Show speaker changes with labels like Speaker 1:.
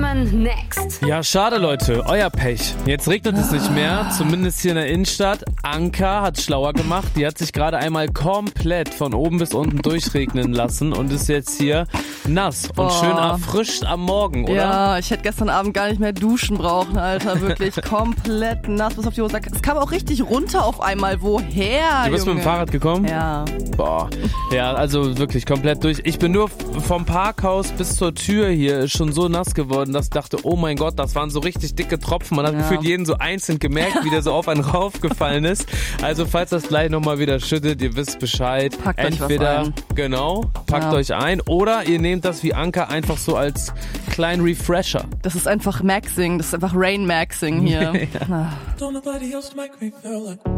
Speaker 1: Themen next.
Speaker 2: Ja, schade, Leute. Euer Pech. Jetzt regnet es nicht mehr, zumindest hier in der Innenstadt. Anka hat schlauer gemacht. Die hat sich gerade einmal komplett von oben bis unten durchregnen lassen und ist jetzt hier nass und schön erfrischt am Morgen, oder?
Speaker 3: Ja, ich hätte gestern Abend gar nicht mehr duschen brauchen, Alter. Wirklich komplett nass bis auf die Hose. Es kam auch richtig runter auf einmal. Woher,
Speaker 2: Du bist
Speaker 3: Junge?
Speaker 2: mit dem Fahrrad gekommen?
Speaker 3: Ja.
Speaker 2: Boah. Ja, also wirklich komplett durch. Ich bin nur vom Parkhaus bis zur Tür hier schon so nass geworden, dass ich dachte, oh mein Gott, das waren so richtig dicke Tropfen. Man hat gefühlt jeden so einzeln gemerkt, wie der so auf einen raufgefallen ist. Also falls das gleich nochmal wieder schüttet, ihr wisst Bescheid.
Speaker 3: Packt
Speaker 2: Entweder,
Speaker 3: euch was ein.
Speaker 2: genau, packt euch ein oder ihr nehmt das wie Anka einfach so als kleinen Refresher.
Speaker 3: Das ist einfach Maxing. Das ist einfach Rain-Maxing hier.
Speaker 2: Ja.
Speaker 4: Don't nobody else make me feel like